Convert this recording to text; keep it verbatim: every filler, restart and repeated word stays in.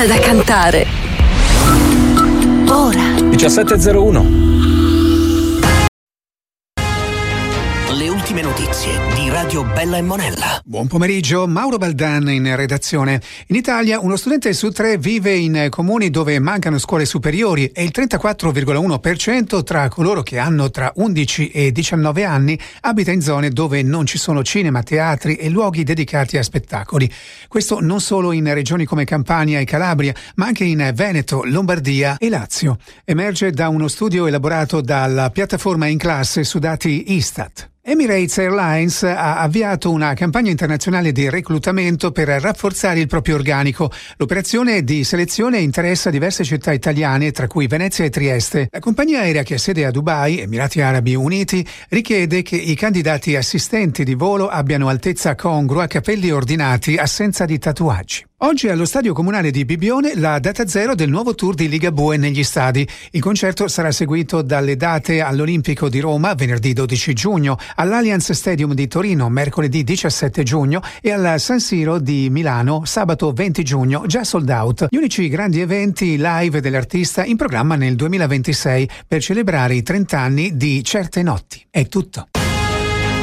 c'è da cantare. Ora. diciassette e zero uno. Le ultime notizie di Radio Bella e Monella. Buon pomeriggio, Mauro Baldan in redazione. In Italia uno studente su tre vive in comuni dove mancano scuole superiori e il trentaquattro virgola uno per cento tra coloro che hanno tra undici e diciannove anni abita in zone dove non ci sono cinema, teatri e luoghi dedicati a spettacoli. Questo non solo in regioni come Campania e Calabria, ma anche in Veneto, Lombardia e Lazio. Emerge da uno studio elaborato dalla piattaforma In Classe su dati Istat. Emirates Airlines ha avviato una campagna internazionale di reclutamento per rafforzare il proprio organico. L'operazione di selezione interessa diverse città italiane, tra cui Venezia e Trieste. La compagnia aerea, che ha sede a Dubai, Emirati Arabi Uniti, richiede che i candidati assistenti di volo abbiano altezza congrua, capelli ordinati, assenza di tatuaggi. Oggi allo Stadio Comunale di Bibbione la data zero del nuovo tour di Ligabue negli stadi. Il concerto sarà seguito dalle date all'Olimpico di Roma, venerdì dodici giugno, all'Allianz Stadium di Torino, mercoledì diciassette giugno, e al San Siro di Milano, sabato venti giugno, già sold out. Gli unici grandi eventi live dell'artista in programma nel duemilaventisei per celebrare i trenta anni di Certe Notti. È tutto.